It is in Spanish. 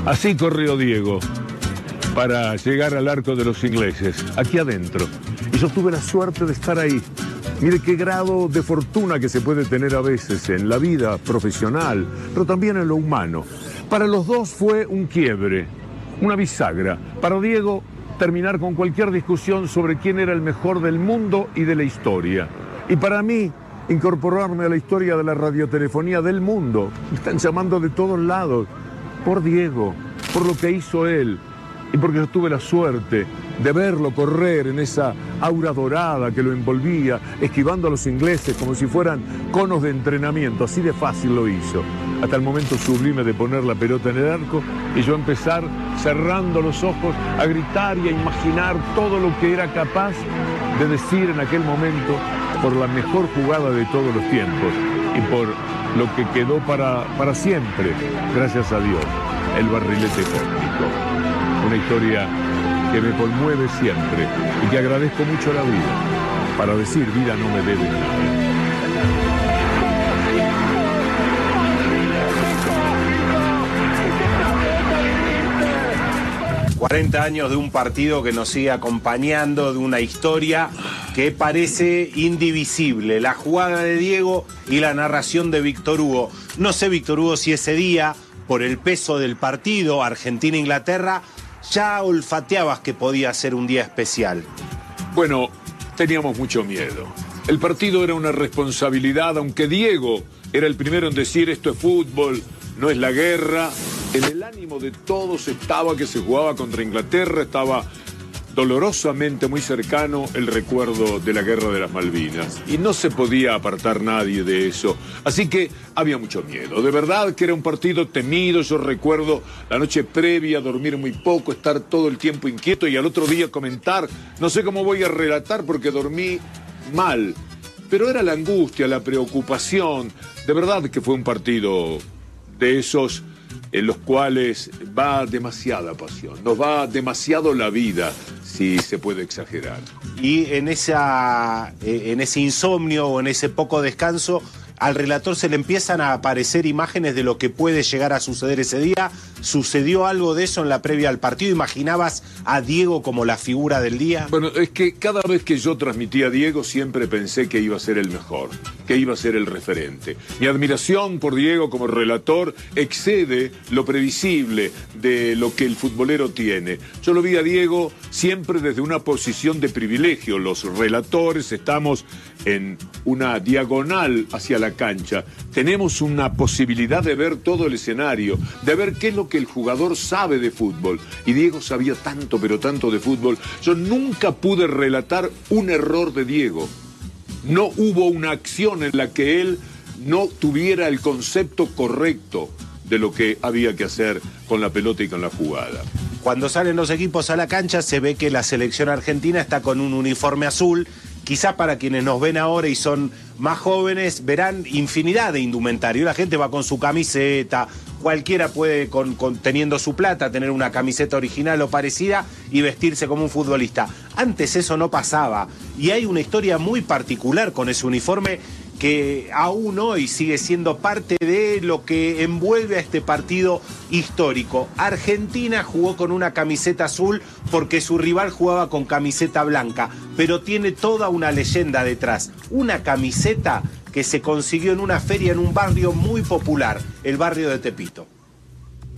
Así corrió Diego para llegar al arco de los ingleses, aquí adentro. Y yo tuve la suerte de estar ahí. Mire qué grado de fortuna que se puede tener a veces en la vida profesional, pero también en lo humano. Para los dos fue un quiebre, una bisagra. Para Diego, terminar con cualquier discusión sobre quién era el mejor del mundo y de la historia. Y para mí, incorporarme a la historia de la radiotelefonía del mundo. Me están llamando de todos lados. Por Diego, por lo que hizo él. Y porque yo tuve la suerte de verlo correr en esa aura dorada que lo envolvía, esquivando a los ingleses como si fueran conos de entrenamiento. Así de fácil lo hizo. Hasta el momento sublime de poner la pelota en el arco y yo empezar, cerrando los ojos, a gritar y a imaginar todo lo que era capaz de decir en aquel momento por la mejor jugada de todos los tiempos y por lo que quedó para siempre, gracias a Dios, el barrilete cósmico. Una historia que me conmueve siempre y que agradezco mucho a la vida. Para decir, vida no me debe nada. 40 años de un partido que nos sigue acompañando, de una historia que parece indivisible. La jugada de Diego y la narración de Víctor Hugo. No sé, Víctor Hugo, si ese día, por el peso del partido, Argentina-Inglaterra, ya olfateabas que podía ser un día especial. Bueno, teníamos mucho miedo. El partido era una responsabilidad, aunque Diego era el primero en decir esto es fútbol, no es la guerra. En el ánimo de todos estaba que se jugaba contra Inglaterra, estaba dolorosamente muy cercano el recuerdo de la Guerra de las Malvinas. Y no se podía apartar nadie de eso. Así que había mucho miedo. De verdad que era un partido temido. Yo recuerdo la noche previa, dormir muy poco, estar todo el tiempo inquieto y al otro día comentar. No sé cómo voy a relatar porque dormí mal. Pero era la angustia, la preocupación. De verdad que fue un partido de esos en los cuales va demasiada pasión, nos va demasiado la vida, si se puede exagerar. Y en ese insomnio o en ese poco descanso, al relator se le empiezan a aparecer imágenes de lo que puede llegar a suceder ese día. ¿Sucedió algo de eso en la previa al partido? ¿Imaginabas a Diego como la figura del día? Bueno, es que cada vez que yo transmitía a Diego siempre pensé que iba a ser el mejor, que iba a ser el referente. Mi admiración por Diego como relator excede lo previsible de lo que el futbolero tiene. Yo lo vi a Diego siempre desde una posición de privilegio. Los relatores estamos en una diagonal hacia la cancha. Tenemos una posibilidad de ver todo el escenario, de ver qué es lo que el jugador sabe de fútbol. Y Diego sabía tanto, pero tanto de fútbol. Yo nunca pude relatar un error de Diego. No hubo una acción en la que él no tuviera el concepto correcto de lo que había que hacer con la pelota y con la jugada. Cuando salen los equipos a la cancha se ve que la selección argentina está con un uniforme azul. Quizás para quienes nos ven ahora y son más jóvenes verán infinidad de indumentario. La gente va con su camiseta, cualquiera puede, teniendo su plata, tener una camiseta original o parecida y vestirse como un futbolista. Antes eso no pasaba y hay una historia muy particular con ese uniforme que aún hoy sigue siendo parte de lo que envuelve a este partido histórico. Argentina jugó con una camiseta azul porque su rival jugaba con camiseta blanca, pero tiene toda una leyenda detrás. Una camiseta que se consiguió en una feria en un barrio muy popular, el barrio de Tepito.